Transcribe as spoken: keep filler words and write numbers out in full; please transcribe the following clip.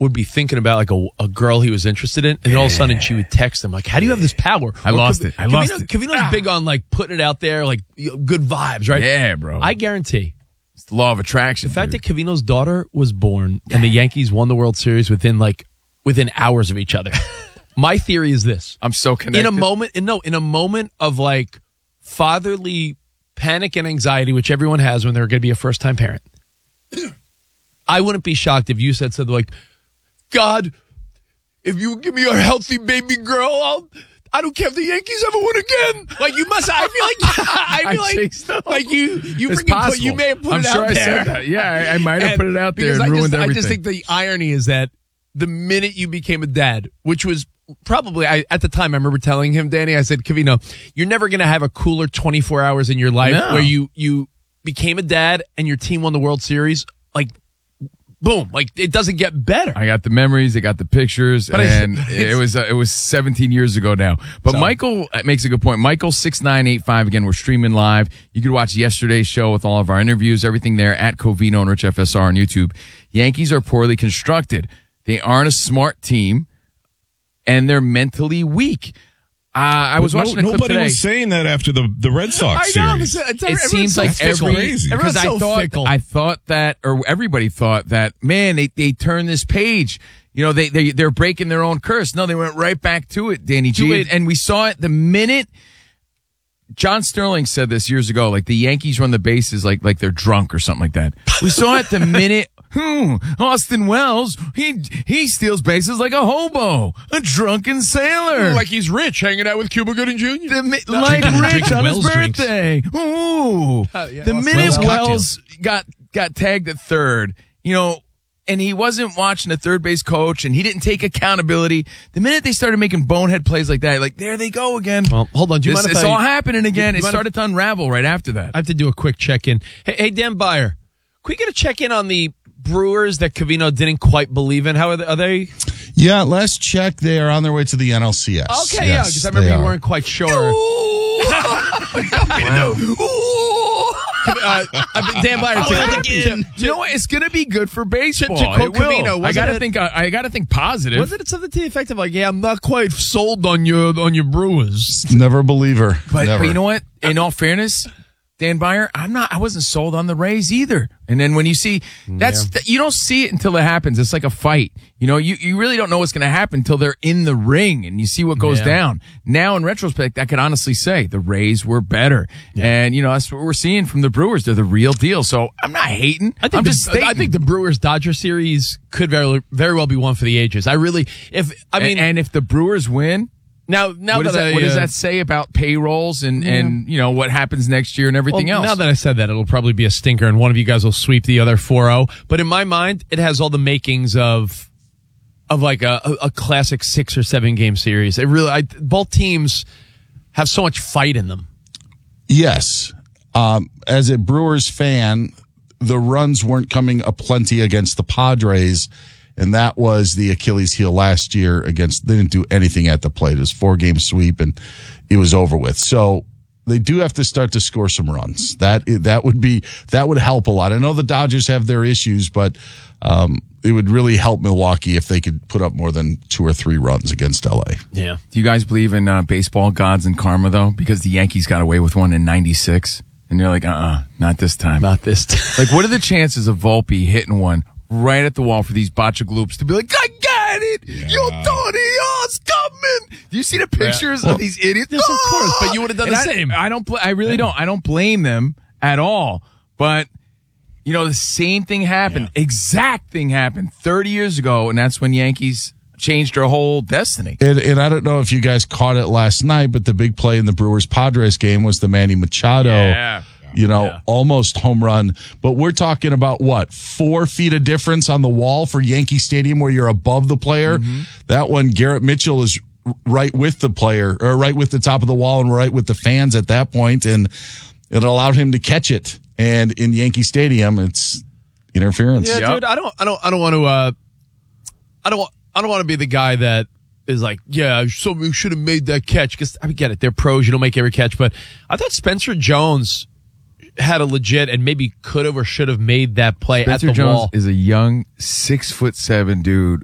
would be thinking about like a, a girl he was interested in, and then all of a sudden she would text him like, "How do you have this power?" I Or lost Cav- it. I lost Cavino, it. Cavino's Ah. big on like putting it out there, like you know, good vibes, right? Yeah, bro. I guarantee It's the law of attraction. the fact dude. that Cavino's daughter was born and the Yankees won the World Series within like within hours of each other. My theory is this: I'm so connected. in a moment, in, no, in a moment of like fatherly panic and anxiety, which everyone has when they're going to be a first time parent. I wouldn't be shocked if you said something like, God, if you give me a healthy baby girl, I'll, I don't care if the Yankees ever win again. Like you must, I feel like, I feel I like, think so. like you, you It's freaking put, possible. you may have put I'm it sure out I there. said that. Yeah, I, I might have And put it out there because and I ruined just, everything. I just think the irony is that the minute you became a dad, which was probably, I, at the time, I remember telling him, Danny, I said, Cavino, you're never going to have a cooler twenty-four hours in your life No. where you, you became a dad and your team won the World Series. Like, boom, like it doesn't get better. I got the memories, I got the pictures, But I- and but it it's- was uh, it was seventeen years ago now. But So- Michael makes a good point. Michael six nine eight five. Again, we're streaming live. You could watch yesterday's show with all of our interviews, everything there at Covino and Rich F S R on YouTube. Yankees are poorly constructed. They aren't a smart team, and they're mentally weak. Uh, I was But watching no, a clip nobody today. was saying that after the, the Red Sox I know. series. It's, it's, It everyone's seems so like fickle. every crazy. Everyone's because I so thought fickle. I thought that, or everybody thought that, man, they they turned this page. You know, they they they're breaking their own curse. No, they went right back to it, Danny G. Wait. And we saw it the minute John Sterling said this years ago. Like the Yankees run the bases like like they're drunk or something like that. We saw it the minute. Hmm, Austin Wells, he he steals bases like a hobo, a drunken sailor. Like he's rich, hanging out with Cuba Gooding Junior The, mi- like Drinking- Rich drinking on his Wells drinks. birthday. Ooh. Uh, yeah. The Wells minute cocktails. Wells got, got tagged at third, you know, and he wasn't watching the third base coach and he didn't take accountability. The minute they started making bonehead plays like that, like, there they go again. Well, hold on. Do you This- mind if it's I- all happening again. you It mind if- started to unravel right after that. I have to do a quick check-in. Hey, hey, Dan Byer, can we get a check-in on the Brewers that Cavino didn't quite believe in? How are they? Are they Yeah, last check, they are on their way to the N L C S. okay, yeah, Yes, because I remember they you are. weren't quite sure. uh, uh, Dan Byer, to, to, You know what? It's going to be good for baseball. To- to quote It will. Covino, I wasn't got to it- think. I, I got to think positive. wasn't it something to the effect of like, yeah, I'm not quite sold on your on your Brewers? Never a believer. But, Never. but you know what? In all fairness, Dan Byer, I'm not. I wasn't sold on the Rays either. And then when you see that's th- you don't see it until it happens. It's like a fight. You know, you, you really don't know what's going to happen until they're in the ring and you see what goes Yeah. down. Now, in retrospect, I could honestly say the Rays were better. And you know that's what we're seeing from the Brewers. They're the real deal. So I'm not hating. I think I'm the, just stating. I think the Brewers Dodger series could very very well be one for the ages. I really, if I mean, and, and if the Brewers win. now now What, that, does that, I, what does uh, that say about payrolls and, and you know what happens next year and everything well, else? Now that I said that, it'll probably be a stinker, and one of you guys will sweep the other four oh. But in my mind, it has all the makings of of like a, a, a classic six or seven game series. It really, I, both teams have so much fight in them. Yes. Um, as a Brewers fan, the runs weren't coming aplenty against the Padres, and that was the Achilles heel last year against, they didn't do anything at the plate. It was four game sweep and it was over with. So they do have to start to score some runs. That, that would be, that would help a lot. I know the Dodgers have their issues, but, um, it would really help Milwaukee if they could put up more than two or three runs against L A. Yeah. Do you guys believe in uh, baseball gods and karma, though? Because the Yankees got away with one in ninety-six, and you're like, uh-uh, not this time. Not this time. Like, what are the chances of Volpe hitting one right at the wall for these botcha gloops to be like, I got it! Yo, Tony, oh, it's coming! Do you see the pictures of these idiots? Yes, of course, but you would have done And the I, same. I don't, bl- I really don't. I don't blame them at all. But, you know, the same thing happened. Exact thing happened thirty years ago, and that's when Yankees changed their whole destiny. And, and I don't know if you guys caught it last night, but the big play in the Brewers Padres game was the Manny Machado, Yeah. you know, Yeah. almost home run. But we're talking about what, four feet of difference on the wall for Yankee Stadium where you're above the player. Mm-hmm. That one, Garrett Mitchell is right with the player, or right with the top of the wall and right with the fans at that point, and it allowed him to catch it. And in Yankee Stadium, it's interference. Yeah, Yep. dude. I don't. I don't. I don't want to. Uh, I don't. want- I don't want to be the guy that is like, yeah, so we should have made that catch. Because I get it, they're pros. You don't make every catch, but I thought Spencer Jones had a legit and maybe could have or should have made that play Spencer at the Jones wall. is a young six foot seven dude